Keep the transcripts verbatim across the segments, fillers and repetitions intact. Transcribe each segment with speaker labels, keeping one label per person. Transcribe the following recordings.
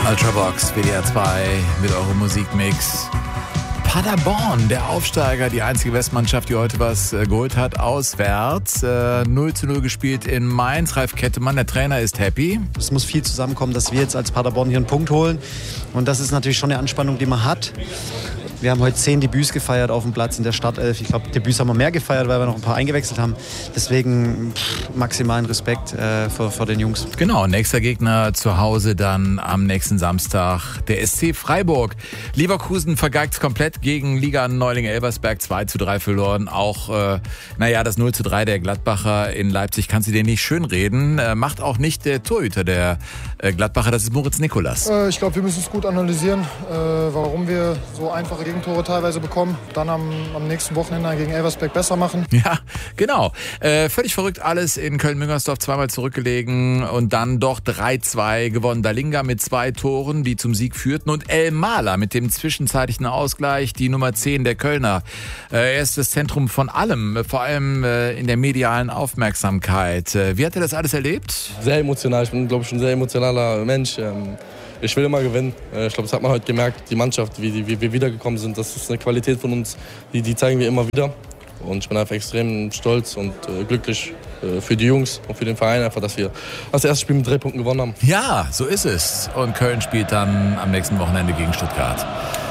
Speaker 1: Ultravox, W D R zwei mit eurem Musikmix. Paderborn, der Aufsteiger, die einzige Westmannschaft, die heute was äh, geholt hat, auswärts. Äh, null zu null gespielt in Mainz. Ralf Kettemann, der Trainer, ist happy.
Speaker 2: Es muss viel zusammenkommen, dass wir jetzt als Paderborn hier einen Punkt holen. Und das ist natürlich schon eine Anspannung, die man hat. Wir haben heute zehn Debüts gefeiert auf dem Platz in der Startelf. Ich glaube, Debüts haben wir mehr gefeiert, weil wir noch ein paar eingewechselt haben. Deswegen pff, maximalen Respekt äh, vor, vor den Jungs.
Speaker 1: Genau, nächster Gegner zu Hause dann am nächsten Samstag der S C Freiburg. Leverkusen vergeigt komplett gegen Liga-Neuling-Elversberg zwei zu drei verloren. Auch, äh, naja, das null zu drei der Gladbacher in Leipzig kannst du dir nicht schönreden. Äh, macht auch nicht der Torhüter der äh, Gladbacher, das ist Moritz Nikolas.
Speaker 3: Äh, ich glaube, wir müssen es gut analysieren, äh, warum wir so einfache Gegentore teilweise bekommen. Dann am, am nächsten Wochenende gegen Elversberg besser machen.
Speaker 1: Ja, genau. Äh, völlig verrückt alles in Köln-Müngersdorf, zweimal zurückgelegen und dann doch drei zwei gewonnen. Dalinga mit zwei Toren, die zum Sieg führten, und El Mahler mit dem zwischenzeitlichen Ausgleich, die Nummer zehn der Kölner. Äh, er ist das Zentrum von allem, vor allem äh, in der medialen Aufmerksamkeit. Äh, wie hat er das alles erlebt?
Speaker 4: Sehr emotional. Ich bin, glaube ich, ein sehr emotionaler Mensch. Ähm Ich will immer gewinnen. Ich glaube, das hat man heute gemerkt, die Mannschaft, wie, die, wie wir wiedergekommen sind. Das ist eine Qualität von uns, die, die zeigen wir immer wieder. Und ich bin einfach extrem stolz und äh, glücklich äh, für die Jungs und für den Verein, einfach, dass wir das erste Spiel mit drei Punkten gewonnen haben.
Speaker 1: Ja, so ist es. Und Köln spielt dann am nächsten Wochenende gegen Stuttgart.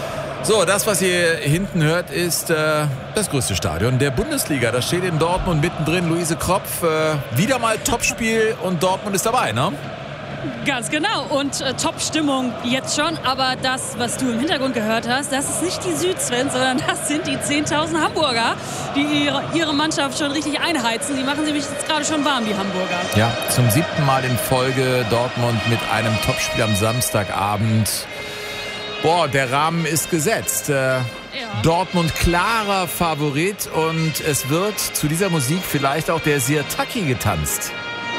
Speaker 1: So, das, was ihr hinten hört, ist äh, das größte Stadion der Bundesliga. Das steht in Dortmund mittendrin. Luise Kropf, äh, wieder mal Topspiel und Dortmund ist dabei, ne?
Speaker 5: Ganz genau, und äh, Top-Stimmung jetzt schon, aber das, was du im Hintergrund gehört hast, das ist nicht die Süd-Sven, sondern das sind die zehntausend Hamburger, die ihre, ihre Mannschaft schon richtig einheizen. Die machen sie mich jetzt gerade schon warm, die Hamburger.
Speaker 1: Ja, zum siebten Mal in Folge Dortmund mit einem Topspiel am Samstagabend. Boah, der Rahmen ist gesetzt. Äh, ja. Dortmund klarer Favorit und es wird zu dieser Musik vielleicht auch der Sirtaki getanzt.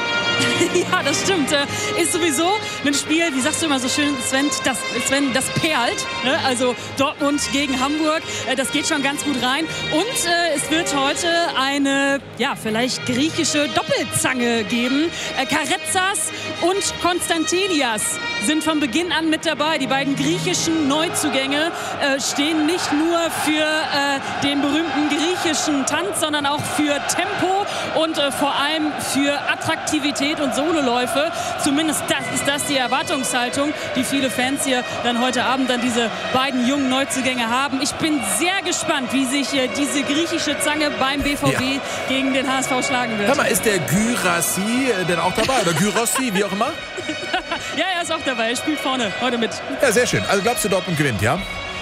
Speaker 5: Ja, das stimmt. Ist sowieso ein Spiel, wie sagst du immer so schön, Sven, das, Sven, das perlt. Ne? Also Dortmund gegen Hamburg, das geht schon ganz gut rein. Und äh, es wird heute eine, ja, vielleicht griechische Doppelzange geben. Äh, Karetsas und Konstantinias sind von Beginn an mit dabei. Die beiden griechischen Neuzugänge äh, stehen nicht nur für äh, den berühmten griechischen Tanz, sondern auch für Tempo und äh, vor allem für Attraktivität und Sololäufe. Zumindest das ist das die Erwartungshaltung, die viele Fans hier dann heute Abend an diese beiden jungen Neuzugänge haben. Ich bin sehr gespannt, wie sich äh, diese griechische Zange beim B V B ja. gegen den H S V schlagen wird.
Speaker 1: Hör mal, ist der Gyrassi äh, denn auch dabei? Oder Gyrossi, wie auch immer?
Speaker 5: Ja, er ist auch dabei. Er spielt vorne heute mit.
Speaker 1: Ja, sehr schön. Also glaubst du, Dortmund gewinnt, ja?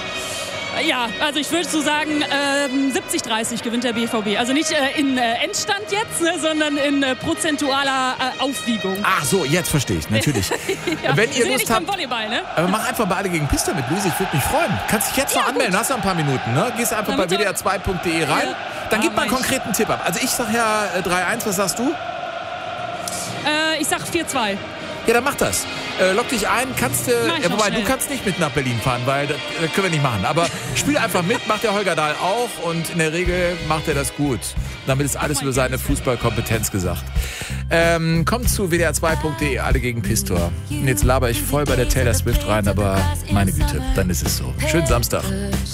Speaker 5: Ja, also ich würde so sagen, äh, siebzig dreißig gewinnt der B V B. Also nicht äh, in äh, Endstand jetzt, ne, sondern in äh, prozentualer äh, Aufwiegung.
Speaker 1: Ach so, jetzt verstehe ich, natürlich.
Speaker 5: Ja,
Speaker 1: wenn ihr
Speaker 5: Lust
Speaker 1: Lust habt,
Speaker 5: Volleyball, ne?
Speaker 1: Aber mach einfach beide gegen Pista mit, Luise, ich würde mich freuen. Kannst dich jetzt
Speaker 5: ja,
Speaker 1: noch anmelden,
Speaker 5: gut.
Speaker 1: hast noch ein paar Minuten, ne? Gehst einfach Damit bei w d r zwei punkt d e rein, ja. dann gib mal einen konkreten Tipp ab. Also ich sag ja äh, drei eins, was sagst du?
Speaker 5: Äh, ich sag vier zwei.
Speaker 1: Ja, dann mach das. Äh, log dich ein, kannst du, äh, wobei
Speaker 5: schnell.
Speaker 1: du kannst nicht mit nach Berlin fahren, weil das, das können wir nicht machen. Aber spiel einfach mit, macht der Holger Dahl auch und in der Regel macht er das gut. Damit ist alles über seine Fußballkompetenz gesagt. Ähm, kommt zu w d r zwei punkt d e, alle gegen Pistor. Und jetzt laber ich voll bei der Taylor Swift rein, aber meine Güte, dann ist es so. Schönen Samstag.